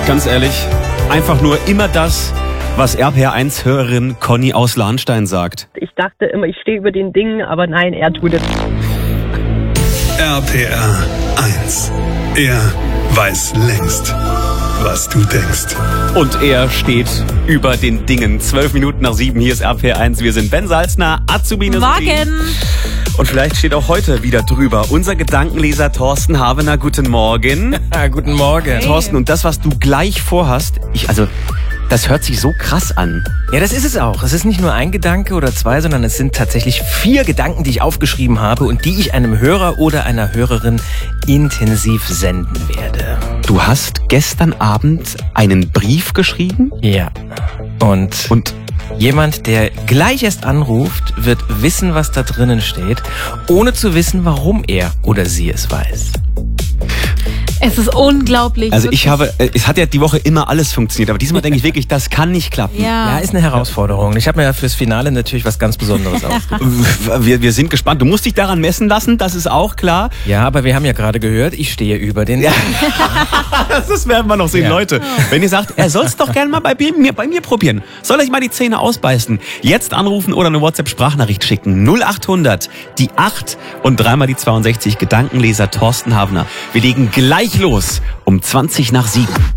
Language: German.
Ganz ehrlich, einfach nur immer das, was RPR1-Hörerin Conny aus Lahnstein sagt. Ich dachte immer, ich stehe über den Dingen, aber nein, er tut es. RPR 1. Er weiß längst, was du denkst. Und er steht über den Dingen. 12 Minuten nach 7, hier ist RPR1. Wir sind Ben Salzner, Azubi. Morgen. Und vielleicht steht auch heute wieder drüber unser Gedankenleser Thorsten Havener. Guten Morgen. Guten Morgen. Hey. Thorsten, und das, was du gleich vorhast, das hört sich so krass an. Ja, das ist es auch. Es ist nicht nur ein Gedanke oder zwei, sondern es sind tatsächlich 4 Gedanken, die ich aufgeschrieben habe und die ich einem Hörer oder einer Hörerin intensiv senden werde. Du hast gestern Abend einen Brief geschrieben? Ja. Und jemand, der gleich erst anruft, wird wissen, was da drinnen steht, ohne zu wissen, warum er oder sie es weiß. Es ist unglaublich. Also wirklich. es hat ja die Woche immer alles funktioniert, aber diesmal denke ich wirklich, das kann nicht klappen. Ja, ist eine Herausforderung. Ich habe mir ja fürs Finale natürlich was ganz Besonderes ausgesucht. Wir sind gespannt. Du musst dich daran messen lassen, das ist auch klar. Ja, aber wir haben ja gerade gehört, ich stehe über den... Ja. Das werden wir noch sehen, Ja. Leute. Wenn ihr sagt, er soll es doch gerne mal bei mir probieren. Soll er sich mal die Zähne ausbeißen? Jetzt anrufen oder eine WhatsApp-Sprachnachricht schicken. 0800, die 8 und 3 die 62. Gedankenleser Thorsten Havener. Wir legen gleich los um 20 nach 7.